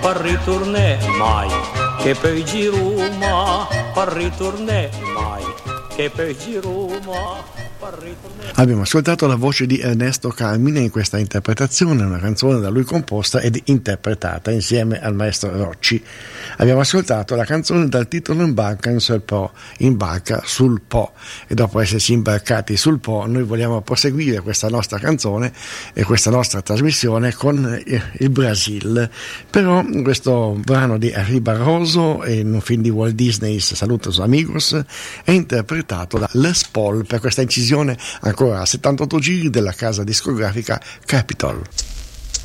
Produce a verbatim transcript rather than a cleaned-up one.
per ritornare mai, che per Roma, per ritornare mai, che per Roma. Abbiamo ascoltato la voce di Ernesto Carmine in questa interpretazione, una canzone da lui composta ed interpretata insieme al maestro Rocci. Abbiamo ascoltato la canzone dal titolo Imbarca sul Po, imbarca sul Po, e dopo esserci imbarcati sul Po noi vogliamo proseguire questa nostra canzone e questa nostra trasmissione con il Brasil. Però questo brano di Henri Barroso in un film di Walt Disney, Saludos Amigos, è interpretato da Les Paul per questa incisione ancora a settantotto giri della casa discografica Capitol.